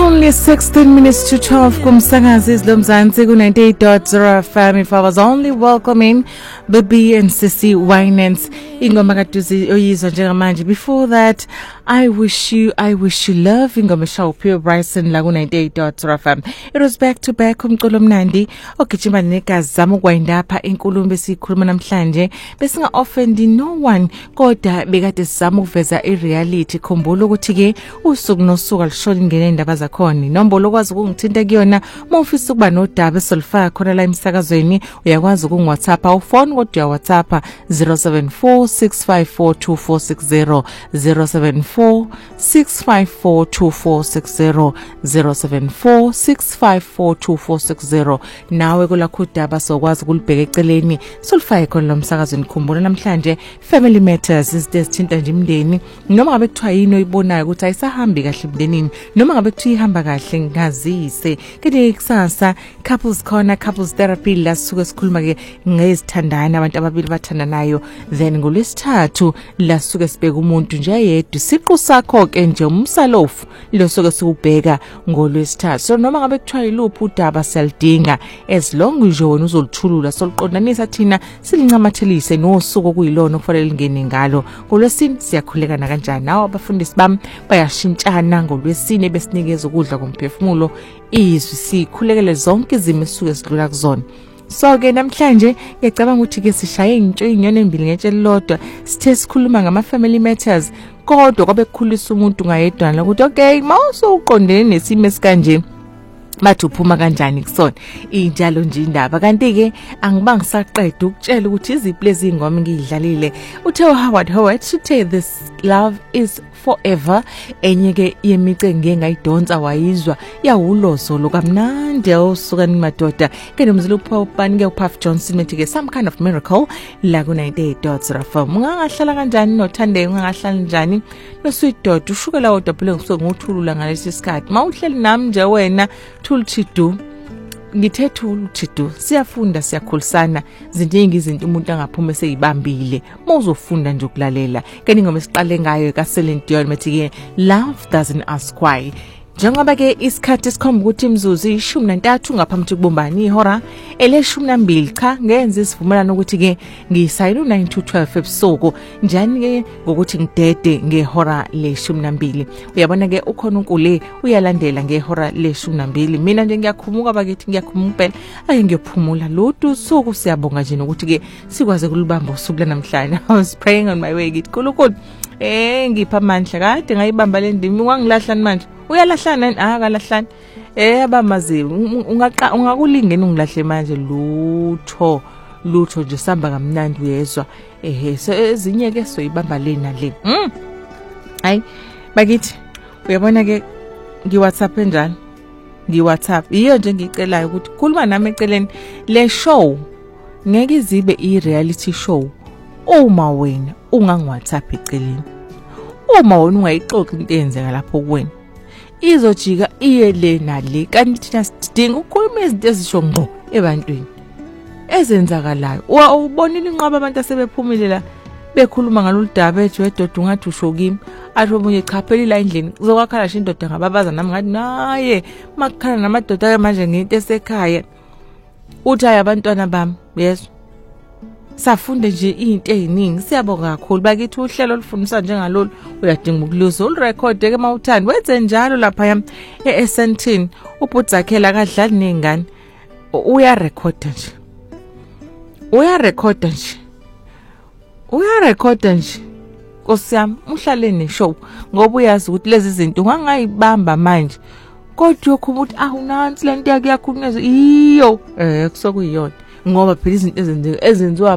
only 16 minutes to 12 kumsakazi Mzansi ku 98.0 FM. If I was only welcoming Baby and Sissy Winans ingoma kaduzi oyizwa njengamanje. Before that, I wish you love ingoma show Pure Bryson la ku 98.0 FM. It was back to back umculo omnandi ogijima negazi zama ukwayinda apha inkulumo besikhuluma namhlanje besinga offend no one kodwa bekade sizama ukuveza ireality. Khumbula ukuthi ke usuku nosuku alishona ingene indaba zakhona. Inombolo okwazi ukungithinta kuyona mawufisa ukuba nodaba esolifaka khona la emsakazweni uyakwazi ukungWhatsApp awufoni kodwa WhatsApp 0746542460 0746542460 0746542460 nawe kulakhudaba sokwazi ukulibheka eceleni solifaka khona lo msakazweni. Khumbula namhlanje family matters is destined nje imndeni noma ngabe kuthiwa yini oyibonayo ukuthi ayisahambi kahle emndenini noma ngabe kuthiwa ihamba kahle ngazise kede kusasa couples therapy la suke sikhuluma ke ngezithandana abantu ababili bathandanayo then ngolwesithathu la suke sibeka umuntu nje yedwa siqu sakho ke nje umsalofu lo suke sikubheka ngolwesithathu. So noma ngabe kuthiwa yiluphi udaba selidinga as long nje wena uzoluthulula soliqondanisa thina silincamathelise nosuku okuyilona okufanele lingene ngalo. Ngolwesini siyakhulekana kanjani nawo abafundisi bami bayashintshana ngolwesini besinikeza ukudla komphefumulo izwi sikhulekele zonke izimo esuke sidlula kuzona. So ke namhlanje ngiyacabanga ukuthi ke sishaye inyoni embili ngetshela lodwa sithe sikhuluma ngama family matters kodwa kwabe kukhulisa umuntu ngayedwana ukuthi okay mawuso uqondene nesimo esikanje bathi uphuma kanjani kusona injalo nje indaba. Kanti ke angibanga saqeda ukutshela ukuthi iziphi lezi ingoma ngiyidlalile uthe Howard uthe this love is forever enye ke yemice ngengayidonsa wayizwa yawuloso lokamnandi osuka nimadoda ke nomzulu uphani ke uPuff Johnson methi ke some kind of miracle la ku 98.0 FM. Ungangahlala kanjani nothande ungangahlala njani nosweet dot ushukela wodwa phela ngisuke ngothulula ngalesi sikhathi mawuhleli nami nje wena thulithidu ngithethulithidu siyafunda siyakhulisana ziningi izinto umuntu angaphuma eseyibambile mawuzofunda nje ukulalela ke ningoma esiqale ngayo ka Celine Dion methi ke love doesn't ask why. Njengoba ke isikhathi sikhomba ukuthi imzuzu 13 ngaphambi kokubumbana ihora ele12 cha ngenza isivumelano ukuthi ke ngisayina u9 to 12 ebusuku njani ke ngokuthi ngidede ngehora le12. Uyabona ke ukhona unkule uyalandela ngehora le12. Mina nje ngiyakhumuka bakithi ngiyakhumuka phela ake ngiyophumula lolu usuku siyabonga nje nokuthi ke sikwaze kulibamba usuku lanamhlanje. I was praying on my way ngithi khulukhulu ngipha amandla kade ngayibamba le ndimi wangilahlani manje uyalahlana akalahlani abamazi ungakulingena ungilahle manje lutho nje samba kamnandi uyezwa so ezinye ke soyibamba lena le hayi bakithi uyabona ke ngiWhatsApp njalo ngiWhatsApp iyo nje ngicelayo ukuthi khuluma nami eceleni le show ngeke izibe i-reality show uma wena ungangiWhatsApp eceleni uma wena ungayixoxa into eyenzeka lapho kuwena izojika iyele nale kanti thina sidinga ukukhuluma izinto ezisho ngqo ebantwini ezenzakalayo. Ubonile inqaba abantu asebephumile la bekhuluma ngalolu daba ethi wedoda ungathi usho kimi athi omunye chapheli la endlini kuzokwakhala nje indoda ngababaza nami ngathi naye makukhala namadoda manje ngento esekhaya uthi hayi abantwana bami yeso safunde nje izinto eziningi. Siyabonga kakhulu bakithi uhlelo olufundisa njengalolu uyadinga ukuluza urecord ke mawuthanda wenze njalo lapha yami eSentin ubutsakhela akadlali nengane uyarecorda nje Nkosi yami uhlale neshow ngoba uyazi ukuthi lezi zinto ungangayibamba manje kodwa ukho ukuthi awunansi lento yakuyakhulunyezwa iyo kusokuyiyona ngoba phela izinto ezenziwa